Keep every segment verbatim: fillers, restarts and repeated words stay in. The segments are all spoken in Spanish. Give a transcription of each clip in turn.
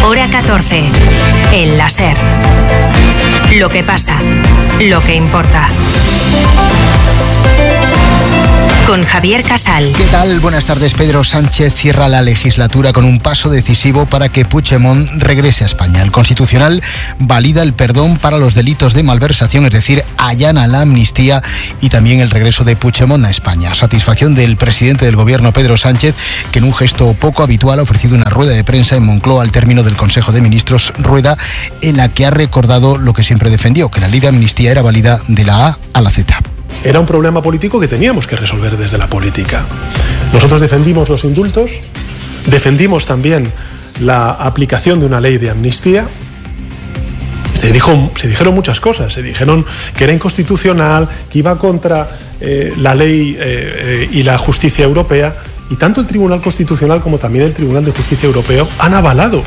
Hora catorce. El La Ser. Lo que pasa, lo que importa. Con Javier Casal. ¿Qué tal? Buenas tardes. Pedro Sánchez cierra la legislatura con un paso decisivo para que Puigdemont regrese a España. El Constitucional valida el perdón para los delitos de malversación, es decir, allana la amnistía y también el regreso de Puigdemont a España. Satisfacción del presidente del Gobierno, Pedro Sánchez, que en un gesto poco habitual ha ofrecido una rueda de prensa en Moncloa al término del Consejo de Ministros, rueda en la que ha recordado lo que siempre defendió, que la ley de amnistía era válida de la A a la Z. Era un problema político que teníamos que resolver desde la política. Nosotros defendimos los indultos, defendimos también la aplicación de una ley de amnistía. Se dijo, se dijeron muchas cosas, se dijeron que era inconstitucional, que iba contra eh, la ley eh, eh, y la justicia europea, y tanto el Tribunal Constitucional como también el Tribunal de Justicia Europeo han avalado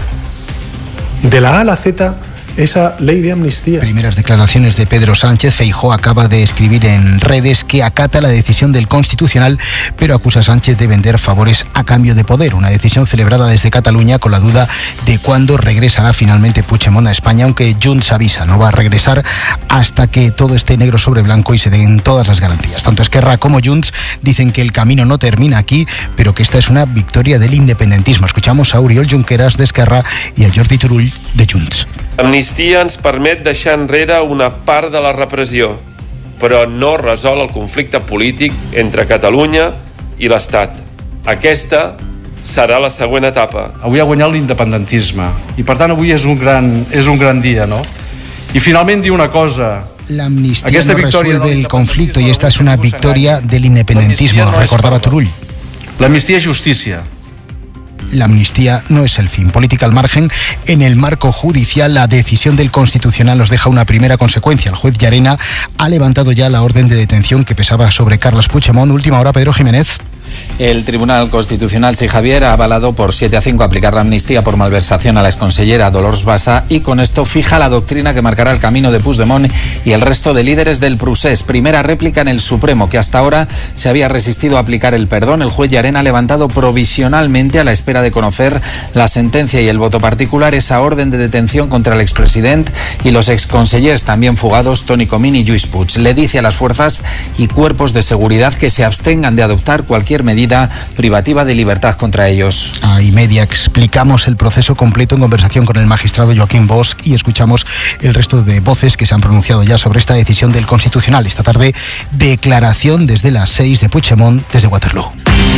de la A a la Z esa ley de amnistía. Primeras declaraciones de Pedro Sánchez. Feijóo acaba de escribir en redes que acata la decisión del Constitucional, pero acusa a Sánchez de vender favores a cambio de poder. Una decisión celebrada desde Cataluña con la duda de cuándo regresará finalmente Puigdemont a España, aunque Junts avisa, no va a regresar hasta que todo esté negro sobre blanco y se den todas las garantías. Tanto Esquerra como Junts dicen que el camino no termina aquí, pero que esta es una victoria del independentismo. Escuchamos a Oriol Junqueras de Esquerra y a Jordi Turull de Junts. L'amnistia ens permet deixar enrere una part de la repressió, però no resol el conflicte polític entre Catalunya i l'Estat. Aquesta serà la següent etapa. Avui ha guanyat l'independentisme i per tant avui és un gran, és un gran dia, no? I finalment diu una cosa. La amnistía no resuelve el conflicto y esta es una victoria del independentismo, recordaba Turull. La amnistía es justicia. La amnistía no es el fin. Política al margen. En el marco judicial, la decisión del Constitucional nos deja una primera consecuencia. El juez Llarena ha levantado ya la orden de detención que pesaba sobre Carles Puigdemont. Última hora, Pedro Jiménez. El Tribunal Constitucional, sí, Javier, ha avalado por siete a cinco aplicar la amnistía por malversación a la exconsellera Dolors Bassa y con esto fija la doctrina que marcará el camino de Puigdemont y el resto de líderes del procés. Primera réplica en el Supremo, que hasta ahora se había resistido a aplicar el perdón. El juez Llarena ha levantado provisionalmente, a la espera de conocer la sentencia y el voto particular, esa orden de detención contra el expresidente y los exconsellers también fugados Toni Comín y Lluís Puig. Le dice a las fuerzas y cuerpos de seguridad que se abstengan de adoptar cualquier medida privativa de libertad contra ellos. A y media explicamos el proceso completo en conversación con el magistrado Joaquín Bosch y escuchamos el resto de voces que se han pronunciado ya sobre esta decisión del Constitucional. Esta tarde, declaración desde las seis de Puigdemont desde Waterloo.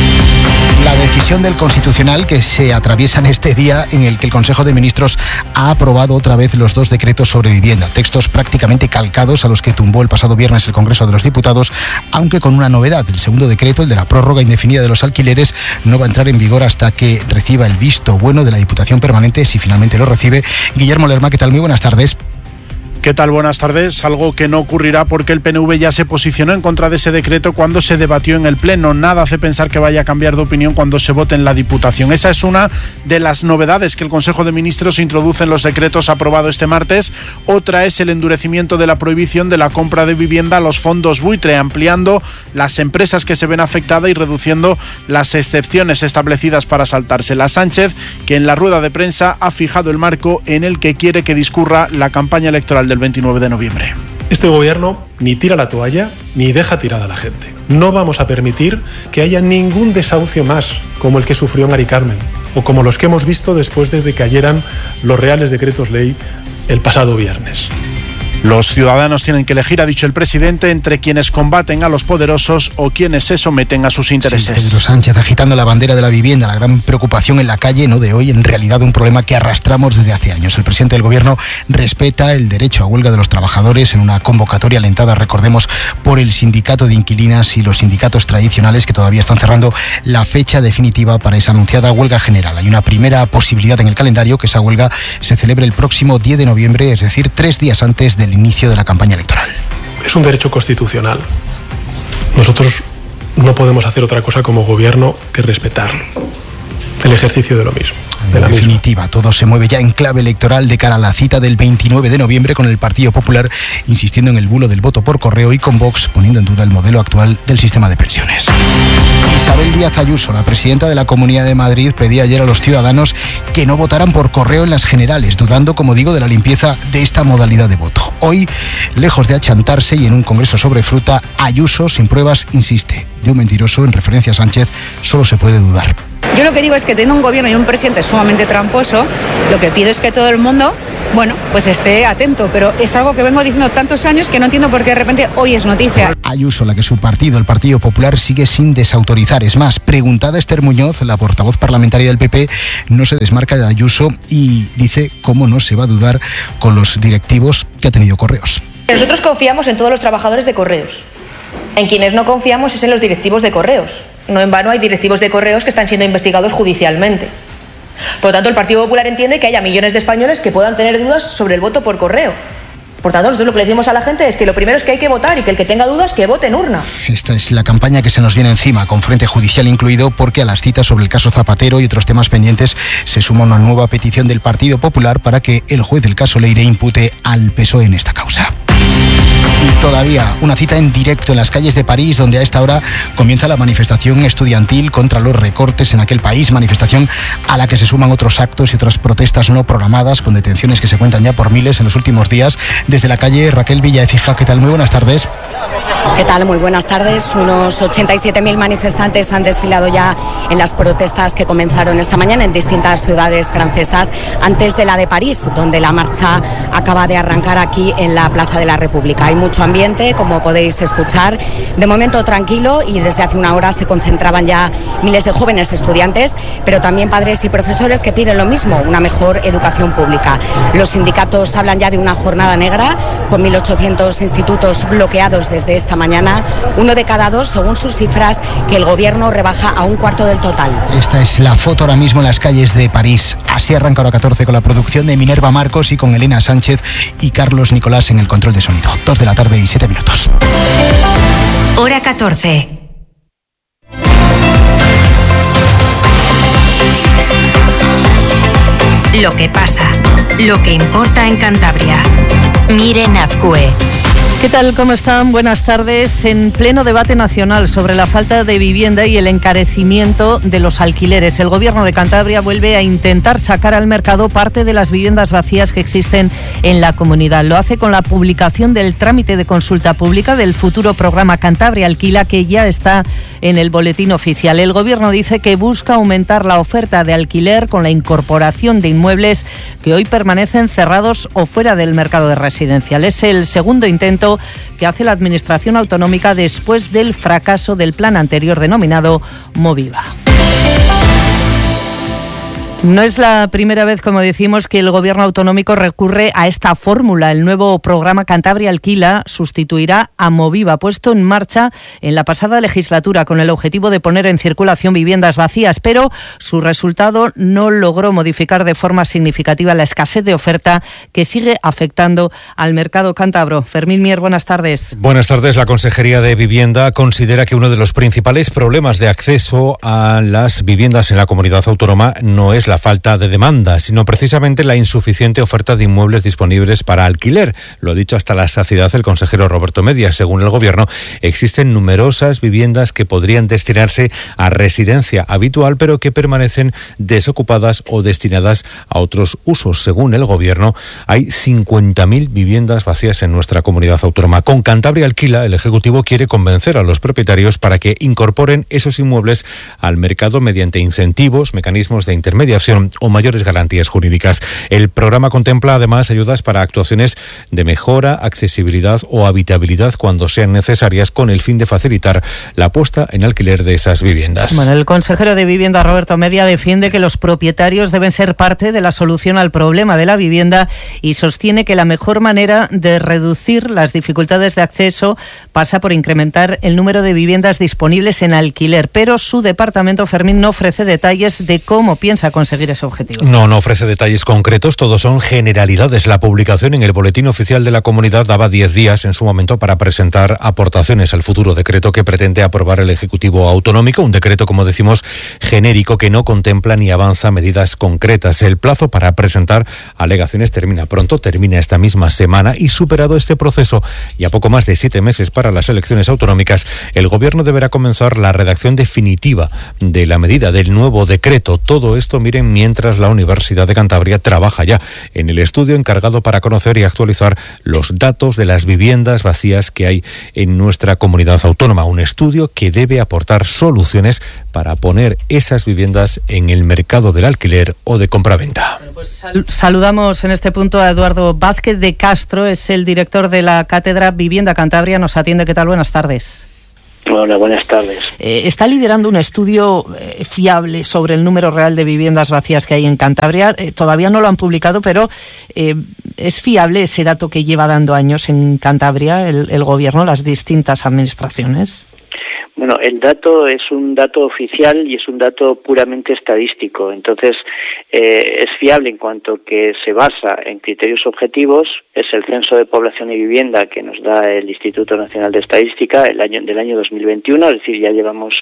La decisión del Constitucional que se atraviesa en este día en el que el Consejo de Ministros ha aprobado otra vez los dos decretos sobre vivienda, textos prácticamente calcados a los que tumbó el pasado viernes el Congreso de los Diputados, aunque con una novedad. El segundo decreto, el de la prórroga indefinida de los alquileres, no va a entrar en vigor hasta que reciba el visto bueno de la Diputación Permanente, si finalmente lo recibe. Guillermo Lerma, ¿qué tal? Muy buenas tardes. ¿Qué tal? Buenas tardes. Algo que no ocurrirá porque el P N V ya se posicionó en contra de ese decreto cuando se debatió en el Pleno. Nada hace pensar que vaya a cambiar de opinión cuando se vote en la Diputación. Esa es una de las novedades que el Consejo de Ministros introduce en los decretos aprobados este martes. Otra es el endurecimiento de la prohibición de la compra de vivienda a los fondos buitre, ampliando las empresas que se ven afectadas y reduciendo las excepciones establecidas para saltárselas. Sánchez, que en la rueda de prensa ha fijado el marco en el que quiere que discurra la campaña electoral del veintinueve de noviembre. Este gobierno ni tira la toalla ni deja tirada a la gente. No vamos a permitir que haya ningún desahucio más como el que sufrió Mari Carmen o como los que hemos visto después de que cayeran los reales decretos ley el pasado viernes. Los ciudadanos tienen que elegir, ha dicho el presidente, entre quienes combaten a los poderosos o quienes se someten a sus intereses. Sí, Pedro Sánchez agitando la bandera de la vivienda, la gran preocupación en la calle, no de hoy, en realidad un problema que arrastramos desde hace años. El presidente del Gobierno respeta el derecho a huelga de los trabajadores en una convocatoria alentada, recordemos, por el sindicato de inquilinas y los sindicatos tradicionales que todavía están cerrando la fecha definitiva para esa anunciada huelga general. Hay una primera posibilidad en el calendario, que esa huelga se celebre el próximo diez de noviembre, es decir, tres días antes del inicio de la campaña electoral. Es un derecho constitucional. Nosotros no podemos hacer otra cosa como gobierno que respetarlo. el ejercicio de lo mismo. De en la definitiva, misma. todo se mueve ya en clave electoral de cara a la cita del veintinueve de noviembre, con el Partido Popular insistiendo en el bulo del voto por correo y con Vox poniendo en duda el modelo actual del sistema de pensiones. Isabel Díaz Ayuso, la presidenta de la Comunidad de Madrid, pedía ayer a los ciudadanos que no votaran por correo en las generales, dudando, como digo, de la limpieza de esta modalidad de voto. Hoy, lejos de achantarse y en un congreso sobre fruta, Ayuso, sin pruebas, insiste: de un mentiroso, en referencia a Sánchez, solo se puede dudar. Yo lo que digo es que teniendo un gobierno y un presidente sumamente tramposo, lo que pido es que todo el mundo, bueno, pues esté atento, pero es algo que vengo diciendo tantos años que no entiendo por qué de repente hoy es noticia. Ayuso, la que su partido, el Partido Popular, sigue sin desautorizar. Es más, preguntada Esther Muñoz, la portavoz parlamentaria del P P, no se desmarca de Ayuso y dice cómo no se va a dudar con los directivos que ha tenido Correos. Nosotros confiamos en todos los trabajadores de Correos. En quienes no confiamos es en los directivos de Correos. No en vano hay directivos de Correos que están siendo investigados judicialmente. Por lo tanto, el Partido Popular entiende que haya millones de españoles que puedan tener dudas sobre el voto por correo. Por tanto, nosotros lo que le decimos a la gente es que lo primero es que hay que votar y que el que tenga dudas, que vote en urna. Esta es la campaña que se nos viene encima, con frente judicial incluido, porque a las citas sobre el caso Zapatero y otros temas pendientes se suma una nueva petición del Partido Popular para que el juez del caso Leire impute al P S O E en esta causa. Y todavía una cita en directo en las calles de París, donde a esta hora comienza la manifestación estudiantil contra los recortes en aquel país, manifestación a la que se suman otros actos y otras protestas no programadas, con detenciones que se cuentan ya por miles en los últimos días. Desde la calle, Raquel Villaecija, ¿qué tal? Muy buenas tardes. ¿Qué tal? Muy buenas tardes. Unos ochenta y siete mil manifestantes han desfilado ya en las protestas que comenzaron esta mañana en distintas ciudades francesas, antes de la de París, donde la marcha acaba de arrancar aquí en la Plaza de la República. Hay mucho ambiente, como podéis escuchar, de momento tranquilo, y desde hace una hora se concentraban ya miles de jóvenes estudiantes, pero también padres y profesores que piden lo mismo, una mejor educación pública. Los sindicatos hablan ya de una jornada negra, con mil ochocientos institutos bloqueados desde esta mañana, uno de cada dos, según sus cifras, que el gobierno rebaja a un cuarto del total. Esta es la foto ahora mismo en las calles de París. Así arranca hora catorce con la producción de Minerva Marcos y con Elena Sánchez y Carlos Nicolás en el control de sonido. Dos de la tarde y siete minutos. Hora catorce. Lo que pasa, lo que importa en Cantabria. Miren Azcue. ¿Qué tal? ¿Cómo están? Buenas tardes. En pleno debate nacional sobre la falta de vivienda y el encarecimiento de los alquileres, el Gobierno de Cantabria vuelve a intentar sacar al mercado parte de las viviendas vacías que existen en la comunidad. Lo hace con la publicación del trámite de consulta pública del futuro programa Cantabria Alquila, que ya está en el boletín oficial. El Gobierno dice que busca aumentar la oferta de alquiler con la incorporación de inmuebles que hoy permanecen cerrados o fuera del mercado de residencial. Es el segundo intento que hace la Administración autonómica después del fracaso del plan anterior denominado Moviva. No es la primera vez, como decimos, que el Gobierno autonómico recurre a esta fórmula. El nuevo programa Cantabria Alquila sustituirá a Moviva, puesto en marcha en la pasada legislatura con el objetivo de poner en circulación viviendas vacías, pero su resultado no logró modificar de forma significativa la escasez de oferta que sigue afectando al mercado cántabro. Fermín Mier, buenas tardes. Buenas tardes. La Consejería de Vivienda considera que uno de los principales problemas de acceso a las viviendas en la comunidad autónoma no es la falta de demanda, sino precisamente la insuficiente oferta de inmuebles disponibles para alquiler. Lo ha dicho hasta la saciedad el consejero Roberto Media. Según el Gobierno, existen numerosas viviendas que podrían destinarse a residencia habitual, pero que permanecen desocupadas o destinadas a otros usos. Según el Gobierno, hay cincuenta mil viviendas vacías en nuestra comunidad autónoma. Con Cantabria Alquila, el Ejecutivo quiere convencer a los propietarios para que incorporen esos inmuebles al mercado mediante incentivos, mecanismos de intermediación o mayores garantías jurídicas. El programa contempla además ayudas para actuaciones de mejora, accesibilidad o habitabilidad cuando sean necesarias, con el fin de facilitar la puesta en alquiler de esas viviendas. Bueno, el consejero de Vivienda, Roberto Media, defiende que los propietarios deben ser parte de la solución al problema de la vivienda y sostiene que la mejor manera de reducir las dificultades de acceso pasa por incrementar el número de viviendas disponibles en alquiler. Pero su departamento, Fermín, no ofrece detalles de cómo piensa conseguir conseguir ese objetivo. No, no ofrece detalles concretos, todos son generalidades. La publicación en el Boletín Oficial de la Comunidad daba diez días en su momento para presentar aportaciones al futuro decreto que pretende aprobar el Ejecutivo Autonómico, un decreto, como decimos, genérico que no contempla ni avanza medidas concretas. El plazo para presentar alegaciones termina pronto, termina esta misma semana, y superado este proceso y a poco más de siete meses para las elecciones autonómicas, el Gobierno deberá comenzar la redacción definitiva de la medida del nuevo decreto. Todo esto, miren, mientras la Universidad de Cantabria trabaja ya en el estudio encargado para conocer y actualizar los datos de las viviendas vacías que hay en nuestra comunidad autónoma. Un estudio que debe aportar soluciones para poner esas viviendas en el mercado del alquiler o de compraventa. Bueno, pues sal- saludamos en este punto a Eduardo Vázquez de Castro, es el director de la Cátedra Vivienda Cantabria. Nos atiende. ¿Qué tal? Buenas tardes. Hola, buenas tardes. Eh, está liderando un estudio eh, fiable sobre el número real de viviendas vacías que hay en Cantabria. Eh, todavía no lo han publicado, pero eh, ¿es fiable ese dato que lleva dando años en Cantabria el, el Gobierno, las distintas administraciones? Bueno, el dato es un dato oficial y es un dato puramente estadístico. Entonces, eh, es fiable en cuanto que se basa en criterios objetivos. Es el Censo de Población y Vivienda que nos da el Instituto Nacional de Estadística el año, del año dos mil veintiuno, es decir, ya llevamos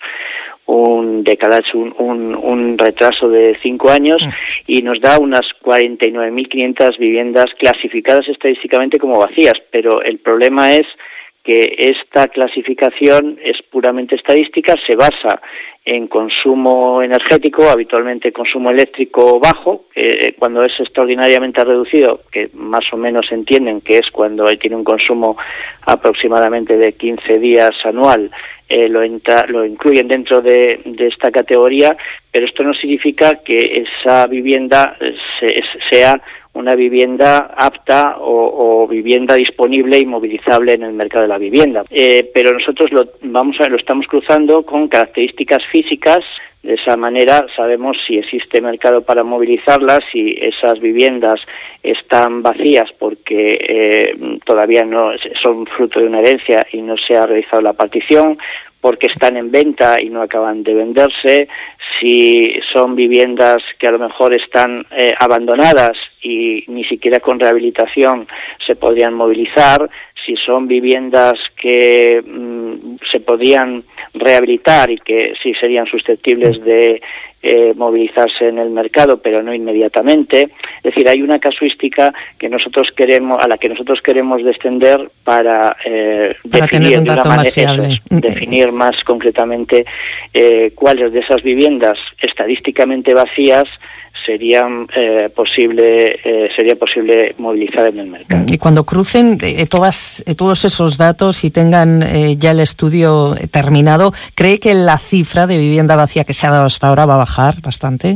un decalaje, un, un, un retraso de cinco años, y nos da unas cuarenta y nueve mil quinientas viviendas clasificadas estadísticamente como vacías, pero el problema es que esta clasificación es puramente estadística, se basa en consumo energético, habitualmente consumo eléctrico bajo, eh, cuando es extraordinariamente reducido, que más o menos entienden que es cuando tiene un consumo aproximadamente de quince días anual, eh, lo, entra, lo incluyen dentro de, de esta categoría, pero esto no significa que esa vivienda se, sea una vivienda apta o, o vivienda disponible y movilizable en el mercado de la vivienda. Eh, pero nosotros lo vamos a lo estamos cruzando con características físicas. De esa manera sabemos si existe mercado para movilizarlas, si esas viviendas están vacías porque eh, todavía no son fruto de una herencia y no se ha realizado la partición, porque están en venta y no acaban de venderse, si son viviendas que a lo mejor están eh, abandonadas y ni siquiera con rehabilitación se podrían movilizar, si son viviendas que mmm, se podrían rehabilitar y que sí serían susceptibles de eh, movilizarse en el mercado, pero no inmediatamente. Es decir, hay una casuística que nosotros queremos, a la que nosotros queremos descender para, eh, para definir tener un de una dato manera, más fiable. eso es, definir más concretamente eh, cuáles de esas viviendas estadísticamente vacías serían eh, posible eh, sería posible movilizar en el mercado. Y cuando crucen eh, todas, eh, todos esos datos y tengan eh, ya el estudio terminado, ¿cree que la cifra de vivienda vacía que se ha dado hasta ahora va a bajar bastante?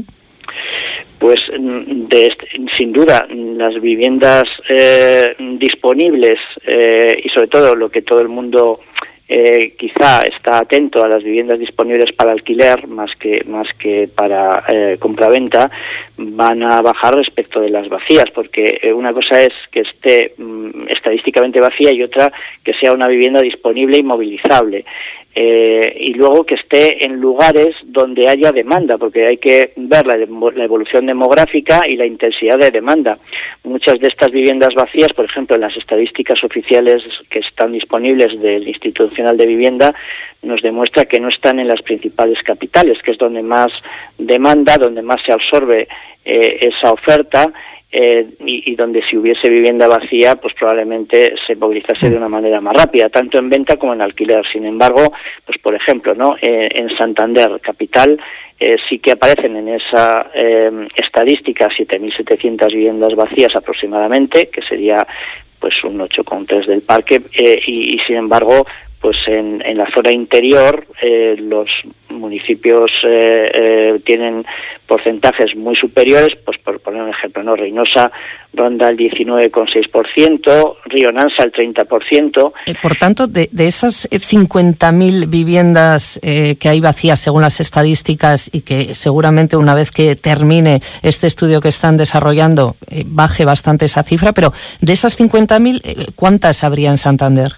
Pues de, sin duda las viviendas eh, disponibles eh, y sobre todo lo que todo el mundo Eh, quizá está atento a las viviendas disponibles para alquiler más que más que para eh, compraventa, van a bajar respecto de las vacías, porque eh, una cosa es que esté mm, estadísticamente vacía y otra que sea una vivienda disponible y movilizable. Eh, y luego que esté en lugares donde haya demanda, porque hay que ver la, la evolución demográfica y la intensidad de demanda. Muchas de estas viviendas vacías, por ejemplo, en las estadísticas oficiales que están disponibles del Instituto Nacional de Vivienda, nos demuestra que no están en las principales capitales, que es donde más demanda, donde más se absorbe eh, esa oferta. Eh, y, y donde si hubiese vivienda vacía, pues probablemente se movilizase de una manera más rápida, tanto en venta como en alquiler. Sin embargo, pues por ejemplo, ¿no? Eh, en Santander, capital, eh, sí que aparecen en esa eh, estadística siete mil setecientas viviendas vacías aproximadamente, que sería pues un ocho coma tres del parque, eh, y, y sin embargo, pues en, en la zona interior eh, los municipios eh, eh, tienen porcentajes muy superiores, pues por poner un ejemplo, ¿no? Reynosa ronda el diecinueve coma seis por ciento, Río Nansa el treinta por ciento. Eh, por tanto, de, de esas cincuenta mil viviendas eh, que hay vacías según las estadísticas y que seguramente una vez que termine este estudio que están desarrollando eh, baje bastante esa cifra, pero de esas cincuenta mil, eh, ¿cuántas habría en Santander?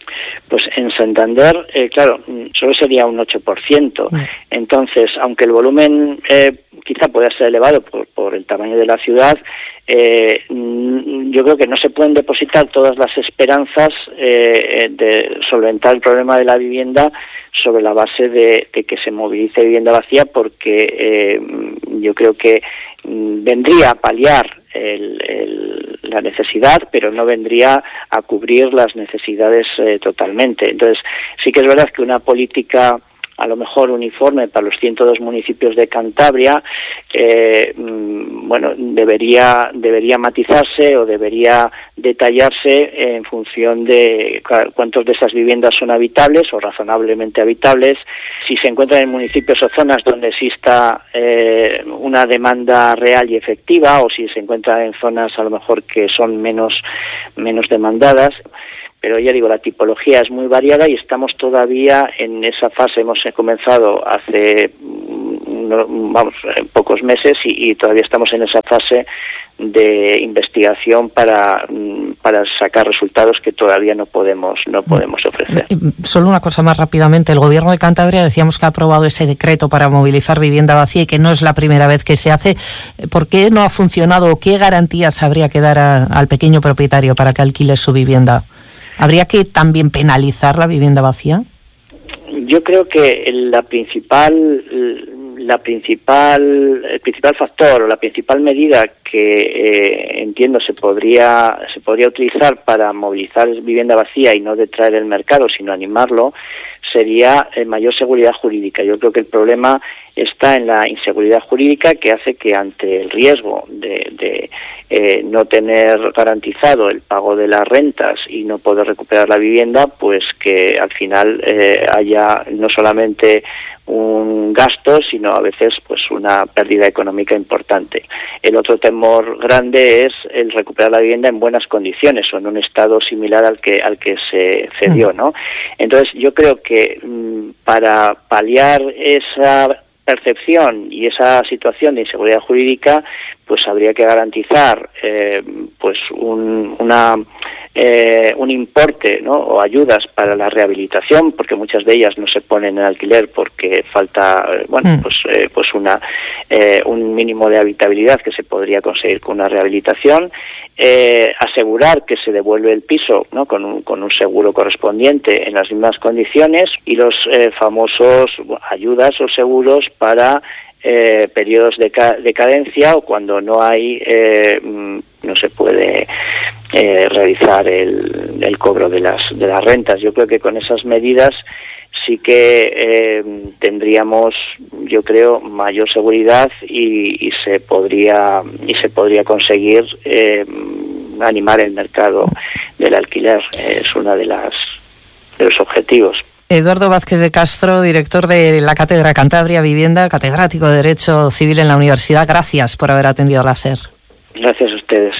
Pues en Santander, eh, claro, solo sería un ocho por ciento. Entonces, aunque el volumen eh, quizá pueda ser elevado por, por el tamaño de la ciudad, eh, yo creo que no se pueden depositar todas las esperanzas eh, de solventar el problema de la vivienda sobre la base de, de que se movilice vivienda vacía, porque eh, yo creo que vendría a paliar el, el, la necesidad, pero no vendría a cubrir las necesidades eh, totalmente. Entonces, sí que es verdad que una política a lo mejor uniforme para los ciento dos municipios de Cantabria, eh, bueno, debería debería matizarse o debería detallarse en función de cuántos de esas viviendas son habitables o razonablemente habitables, si se encuentran en municipios o zonas donde exista eh, una demanda real y efectiva, o si se encuentran en zonas a lo mejor que son menos menos demandadas. Pero ya digo, la tipología es muy variada y estamos todavía en esa fase. Hemos comenzado hace vamos pocos meses y, y todavía estamos en esa fase de investigación para para sacar resultados que todavía no podemos no podemos ofrecer. Solo una cosa más rápidamente. El Gobierno de Cantabria, decíamos que ha aprobado ese decreto para movilizar vivienda vacía y que no es la primera vez que se hace. ¿Por qué no ha funcionado o qué garantías habría que dar a, al pequeño propietario para que alquile su vivienda? ¿Habría que también penalizar la vivienda vacía? Yo creo que la principal, la principal, el principal factor o la principal medida que eh, entiendo se podría se podría utilizar para movilizar vivienda vacía y no detraer el mercado, sino animarlo, sería eh, mayor seguridad jurídica. Yo creo que el problema está en la inseguridad jurídica, que hace que ante el riesgo de, de eh, no tener garantizado el pago de las rentas y no poder recuperar la vivienda, pues que al final eh, haya no solamente un gasto, sino a veces pues una pérdida económica importante. El otro temor grande es el recuperar la vivienda en buenas condiciones o en un estado similar al que al que se cedió, ¿no? Entonces yo creo que mmm, para paliar esa percepción y esa situación de inseguridad jurídica, pues habría que garantizar eh, pues un, una eh, un importe, ¿no?, o ayudas para la rehabilitación, porque muchas de ellas no se ponen en alquiler porque falta eh, bueno mm. pues eh, pues una eh, un mínimo de habitabilidad que se podría conseguir con una rehabilitación, eh, asegurar que se devuelve el piso, ¿no?, con un con un seguro correspondiente en las mismas condiciones, y los eh, famosos bueno, ayudas o seguros para Eh, periodos de, ca- de cadencia o cuando no hay eh, no se puede eh, realizar el, el cobro de las de las rentas. Yo creo que con esas medidas sí que eh, tendríamos, yo creo, mayor seguridad y, y se podría y se podría conseguir eh, animar el mercado del alquiler. Es una de las de los objetivos. Eduardo Vázquez de Castro, director de la Cátedra Cantabria Vivienda, catedrático de Derecho Civil en la Universidad. Gracias por haber atendido a la SER. Gracias a ustedes.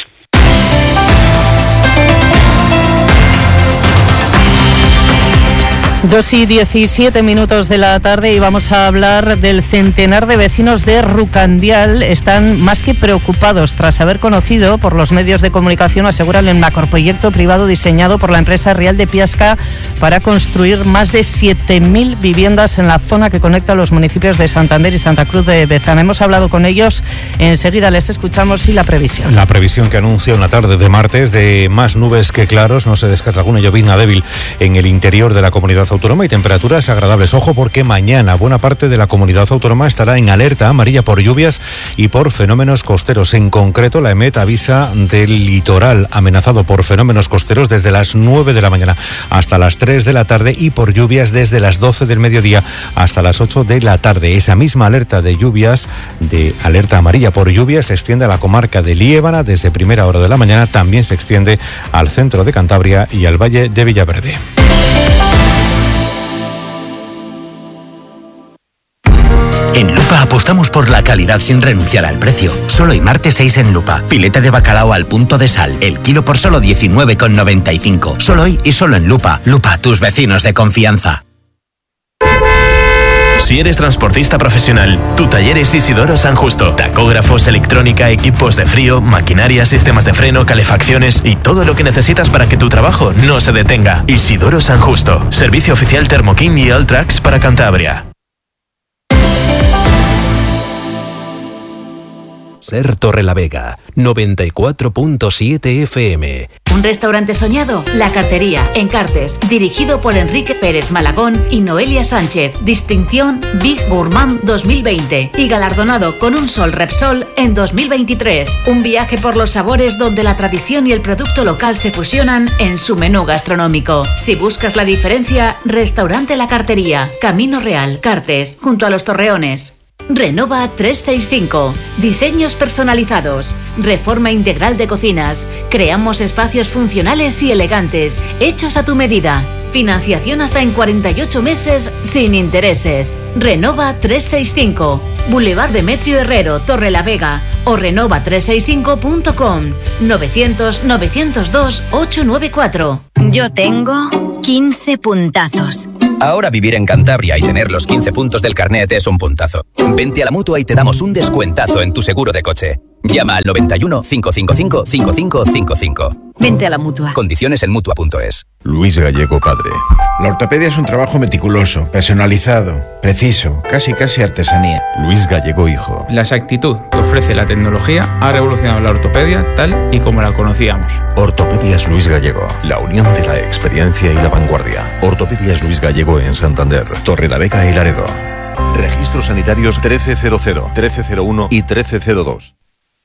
Dos y diecisiete minutos de la tarde y vamos a hablar del centenar de vecinos de Rucandial. Están más que preocupados tras haber conocido por los medios de comunicación, aseguran, el macroproyecto privado diseñado por la empresa Rial de Piasca para construir más de siete mil viviendas en la zona que conecta los municipios de Santander y Santa Cruz de Bezana. Hemos hablado con ellos, enseguida les escuchamos y la previsión. La previsión que anuncia una tarde de martes de más nubes que claros, no se descarta alguna llovizna débil en el interior de la comunidad autónoma y temperaturas agradables. Ojo, porque mañana buena parte de la comunidad autónoma estará en alerta amarilla por lluvias y por fenómenos costeros. En concreto, la EMET avisa del litoral amenazado por fenómenos costeros desde las nueve de la mañana hasta las tres de la tarde y por lluvias desde las doce del mediodía hasta las ocho de la tarde. Esa misma alerta de lluvias, de alerta amarilla por lluvias, se extiende a la comarca de Liébana desde primera hora de la mañana. También se extiende al centro de Cantabria y al valle de Villaverde. En Lupa apostamos por la calidad sin renunciar al precio. Solo hoy martes seis en Lupa. Filete de bacalao al punto de sal. El kilo por solo diecinueve con noventa y cinco. Solo hoy y solo en Lupa. Lupa, tus vecinos de confianza. Si eres transportista profesional, tu taller es Isidoro San Justo. Tacógrafos, electrónica, equipos de frío, maquinaria, sistemas de freno, calefacciones y todo lo que necesitas para que tu trabajo no se detenga. Isidoro San Justo. Servicio oficial Thermoking y Alltrax para Cantabria. Ser Torrelavega, noventa y cuatro punto siete F M. Un restaurante soñado, La Cartería, en Cartes, dirigido por Enrique Pérez Malagón y Noelia Sánchez. Distinción Big Gourmand dos mil veinte y galardonado con un Sol Repsol en dos mil veintitrés. Un viaje por los sabores donde la tradición y el producto local se fusionan en su menú gastronómico. Si buscas la diferencia, Restaurante La Cartería, Camino Real, Cartes, junto a Los Torreones. Renova trescientos sesenta y cinco. Diseños personalizados. Reforma integral de cocinas. Creamos espacios funcionales y elegantes, hechos a tu medida. Financiación hasta en cuarenta y ocho meses sin intereses. Renova trescientos sesenta y cinco. Boulevard Demetrio Herrero, Torrelavega o renova trescientos sesenta y cinco punto com. novecientos, novecientos dos, ochocientos noventa y cuatro. Yo tengo quince puntazos. Ahora vivir en Cantabria y tener los quince puntos del carnet es un puntazo. Vente a la Mutua y te damos un descuentazo en tu seguro de coche. Llama al noventa y uno, cinco cinco cinco, cinco cinco cinco cinco. Vente a la Mutua. Condiciones en Mutua punto es. Luis Gallego padre. La ortopedia es un trabajo meticuloso, personalizado, preciso, casi casi artesanía. Luis Gallego hijo. La exactitud que ofrece la tecnología ha revolucionado la ortopedia tal y como la conocíamos. Ortopedias Luis Gallego, la unión de la experiencia y la vanguardia. Ortopedias Luis Gallego en Santander, Torrelavega y Laredo. Registros sanitarios trece cero cero, trece cero uno y trece cero dos.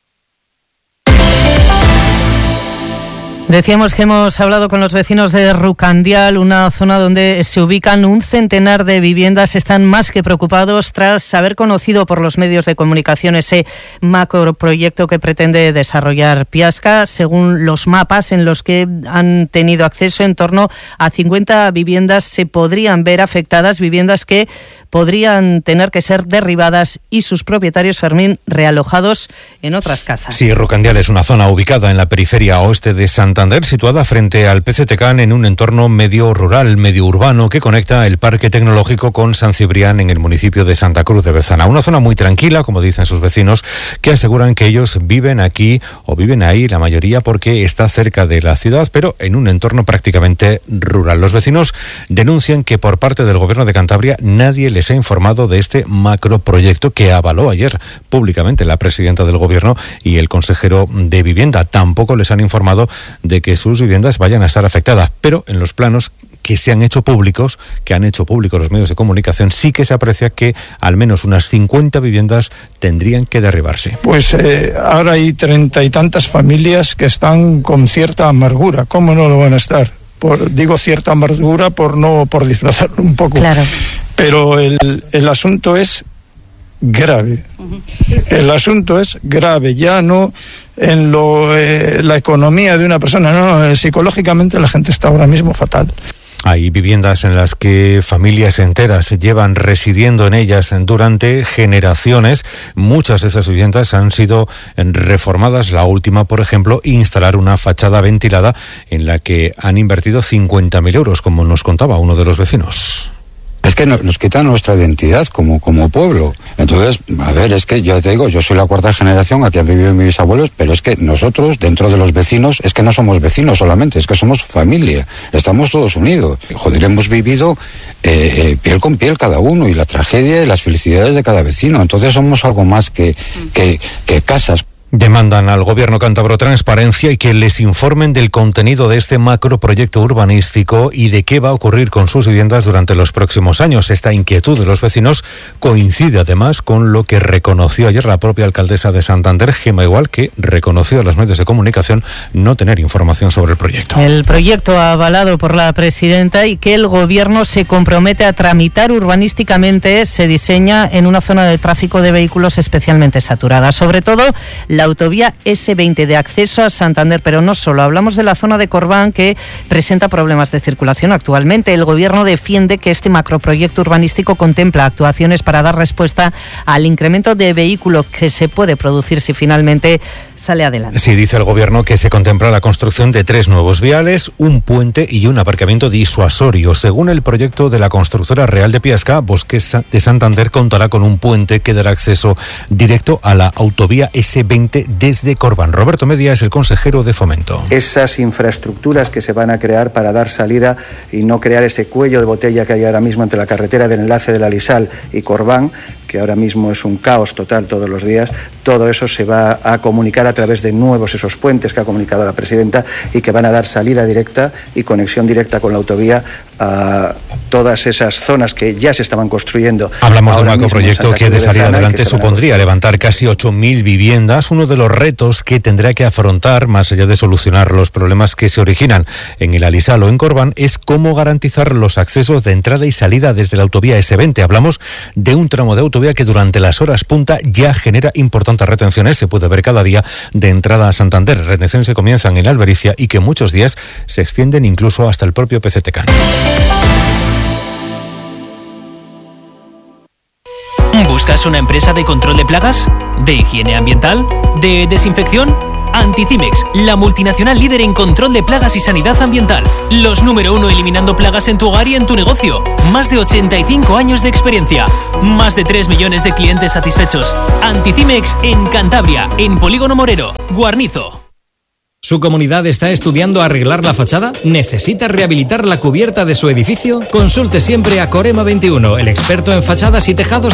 Decíamos que hemos hablado con los vecinos de Rucandial, una zona donde se ubican un centenar de viviendas. Están más que preocupados tras haber conocido por los medios de comunicación ese macroproyecto que pretende desarrollar Piasca. Según los mapas en los que han tenido acceso, en torno a cincuenta viviendas se podrían ver afectadas, viviendas que podrían tener que ser derribadas y sus propietarios, Fermín, realojados en otras casas. Sí, Rucandial es una zona ubicada en la periferia oeste de Santander, situada frente al P C T C A N en un entorno medio rural, medio urbano, que conecta el Parque Tecnológico con San Cibrián en el municipio de Santa Cruz de Bezana. Una zona muy tranquila, como dicen sus vecinos, que aseguran que ellos viven aquí o viven ahí, la mayoría porque está cerca de la ciudad, pero en un entorno prácticamente rural. Los vecinos denuncian que por parte del Gobierno de Cantabria nadie les ha informado de este macroproyecto que avaló ayer públicamente la presidenta del Gobierno y el consejero de Vivienda. Tampoco les han informado de que sus viviendas vayan a estar afectadas, pero en los planos que se han hecho públicos, que han hecho públicos los medios de comunicación, sí que se aprecia que al menos unas cincuenta viviendas tendrían que derribarse. Pues eh, ahora hay treinta y tantas familias que están con cierta amargura. ¿Cómo no lo van a estar? Por, digo cierta amargura por no por disfrazarlo un poco. Claro. Pero el, el asunto es grave. El asunto es grave, ya no en lo eh, la economía de una persona, no, eh, psicológicamente la gente está ahora mismo fatal. Hay viviendas en las que familias enteras llevan residiendo en ellas durante generaciones. Muchas de esas viviendas han sido reformadas. La última, por ejemplo, instalar una fachada ventilada en la que han invertido cincuenta mil euros, como nos contaba uno de los vecinos. Es que nos, nos quitan nuestra identidad como, como pueblo. Entonces, a ver, es que ya te digo, yo soy la cuarta generación, aquí han vivido mis abuelos, pero es que nosotros, dentro de los vecinos, es que no somos vecinos solamente, es que somos familia, estamos todos unidos. Joder, hemos vivido eh, eh, piel con piel cada uno, y la tragedia y las felicidades de cada vecino. Entonces somos algo más que, que, que casas. Demandan al Gobierno cántabro transparencia y que les informen del contenido de este macroproyecto urbanístico y de qué va a ocurrir con sus viviendas durante los próximos años. Esta inquietud de los vecinos coincide además con lo que reconoció ayer la propia alcaldesa de Santander, Gema Igual, que reconoció a los medios de comunicación no tener información sobre el proyecto. El proyecto avalado por la presidenta y que el Gobierno se compromete a tramitar urbanísticamente se diseña en una zona de tráfico de vehículos especialmente saturada. Sobre todo, la autovía ese veinte de acceso a Santander, pero no solo. Hablamos de la zona de Corbán, que presenta problemas de circulación actualmente. El Gobierno defiende que este macroproyecto urbanístico contempla actuaciones para dar respuesta al incremento de vehículos que se puede producir si finalmente sale adelante. Sí, dice el Gobierno que se contempla la construcción de tres nuevos viales, un puente y un aparcamiento disuasorio. Según el proyecto de la constructora Real de Piasca, Bosques de Santander contará con un puente que dará acceso directo a la autovía ese veinte desde Corban. Roberto Media es el consejero de Fomento. Esas infraestructuras que se van a crear para dar salida y no crear ese cuello de botella que hay ahora mismo entre la carretera del enlace de la Lisal y Corban, que ahora mismo es un caos total todos los días, todo eso se va a comunicar a través de nuevos esos puentes que ha comunicado la presidenta y que van a dar salida directa y conexión directa con la autovía a todas esas zonas que ya se estaban construyendo. Hablamos de un macroproyecto que de salir adelante supondría levantar casi ocho mil viviendas, uno de los retos que tendrá que afrontar, más allá de solucionar los problemas que se originan en el Alisal o en Corban, es cómo garantizar los accesos de entrada y salida desde la autovía ese veinte. Hablamos de un tramo de autovía que durante las horas punta ya genera importantes retenciones, se puede ver cada día de entrada a Santander, retenciones que comienzan en Albericia y que muchos días se extienden incluso hasta el propio P C T C A N. ¿Buscas una empresa de control de plagas? ¿De higiene ambiental? ¿De desinfección? Anticimex, la multinacional líder en control de plagas y sanidad ambiental. Los número uno eliminando plagas en tu hogar y en tu negocio. Más de ochenta y cinco años de experiencia. Más de tres millones de clientes satisfechos. Anticimex en Cantabria, en Polígono Morero, Guarnizo. ¿Su comunidad está estudiando arreglar la fachada? ¿Necesita rehabilitar la cubierta de su edificio? Consulte siempre a Corema veintiuno, el experto en fachadas y tejados